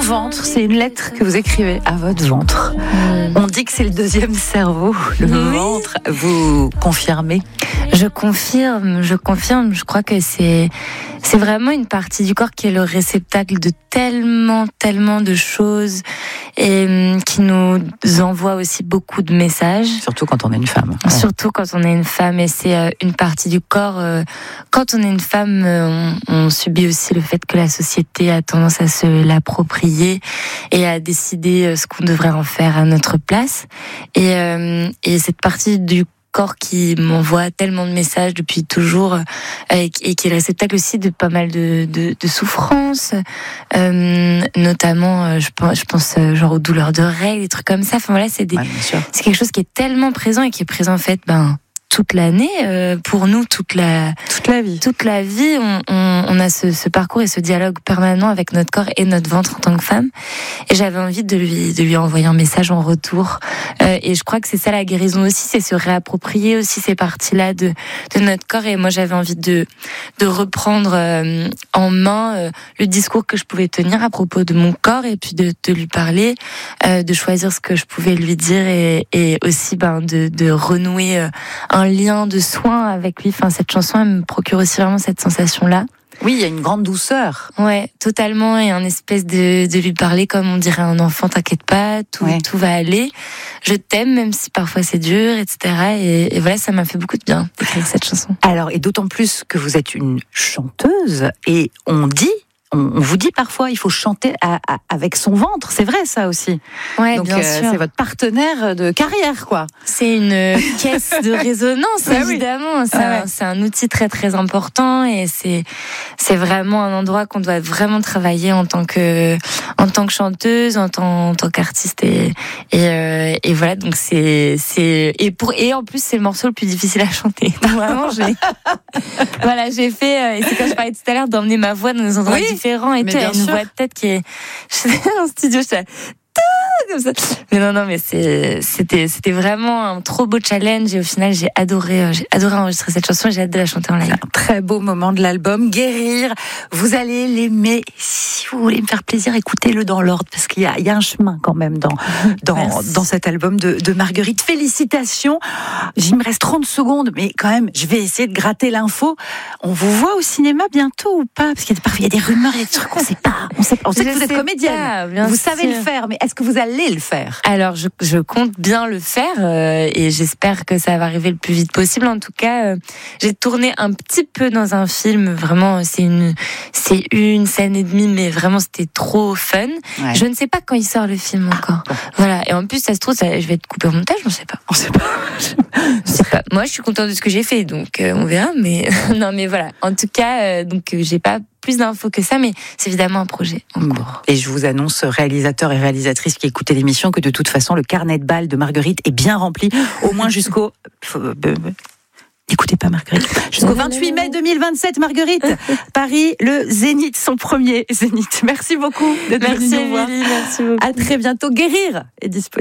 ventre, c'est une lettre que vous écrivez à votre ventre. On dit que c'est le deuxième cerveau, le ventre. Vous confirmez ? Je confirme. Je crois que c'est vraiment une partie du corps qui est le réceptacle de tellement de choses et qui nous envoie aussi beaucoup de messages. Surtout quand on est une femme. Ouais. Surtout quand on est une femme, et c'est une partie du corps. Quand on est une femme, on subit aussi le fait que la société a tendance à se l'approprier et à décider ce qu'on devrait en faire à notre place. Et cette partie du corps qui m'envoie tellement de messages depuis toujours et qui est le réceptacle aussi de pas mal de souffrances, notamment je pense genre aux douleurs de règles, des trucs comme ça. Enfin voilà, c'est quelque chose qui est tellement présent et qui est présent en fait toute l'année, pour nous, toute la vie. Toute la vie, on a ce parcours et ce dialogue permanent avec notre corps et notre ventre en tant que femme. Et j'avais envie de lui envoyer un message en retour. Et je crois que c'est ça la guérison aussi, c'est se réapproprier aussi ces parties-là de notre corps. Et moi, j'avais envie de reprendre en main le discours que je pouvais tenir à propos de mon corps, et puis de lui parler, de choisir ce que je pouvais lui dire, et aussi de renouer un lien de soin avec lui. Enfin, cette chanson, elle me procure aussi vraiment cette sensation-là. Oui, il y a une grande douceur. Ouais, totalement, et un espèce de lui parler comme on dirait à un enfant, t'inquiète pas, tout va aller. Je t'aime, même si parfois c'est dur, etc. Et voilà, ça m'a fait beaucoup de bien d'écrire cette chanson. Alors, et d'autant plus que vous êtes une chanteuse, et on vous dit parfois, il faut chanter avec son ventre. C'est vrai, ça aussi. Ouais, donc, bien sûr. C'est votre partenaire de carrière, quoi. C'est une caisse de résonance, évidemment. C'est un outil très, très important, et c'est vraiment un endroit qu'on doit vraiment travailler en tant que chanteuse, en tant qu'artiste, et voilà. Donc et en plus, c'est le morceau le plus difficile à chanter. Donc vraiment, j'ai fait, et c'est comme je parlais tout à l'heure, d'emmener ma voix dans des endroits différents, et tu as une voix de tête qui est, j'étais en studio, j'étais comme ça. Mais non, mais c'était vraiment un trop beau challenge, et au final, j'ai adoré enregistrer cette chanson, et j'ai hâte de la chanter en live. C'est un très beau moment de l'album, Guérir. Vous allez l'aimer. Si vous voulez me faire plaisir, écoutez-le dans l'ordre, parce qu'il y a un chemin quand même dans cet album de Marguerite. Félicitations. Il me reste 30 secondes, mais quand même, je vais essayer de gratter l'info. On vous voit au cinéma bientôt ou pas? Parce qu'il y a parfois des rumeurs, il y a des trucs qu'on ne sait pas. On sait que vous êtes comédienne. Vous savez le faire, mais est-ce que vous allez le faire? Alors, je compte bien le faire, et j'espère que ça va arriver le plus vite possible. En tout cas, j'ai tourné un petit peu dans un film. Vraiment, c'est une scène et demie, mais vraiment, c'était trop fun. Ouais. Je ne sais pas quand il sort le film encore. Voilà. Et en plus, ça se trouve, je vais être coupée au montage, on ne sait pas. Je sais pas. Moi, je suis contente de ce que j'ai fait, donc on verra. Mais non, mais voilà. En tout cas, j'ai pas plus d'infos que ça, mais c'est évidemment un projet en cours. Et je vous annonce, réalisateurs et réalisatrices qui écoutez l'émission, que de toute façon, le carnet de balles de Marguerite est bien rempli, au moins jusqu'au... N'écoutez pas Marguerite. Jusqu'au 28 mai 2027, Marguerite. Paris, le Zénith, son premier Zénith. Merci beaucoup d'être venue nous voir. Merci beaucoup. À très bientôt. Guérir est disponible.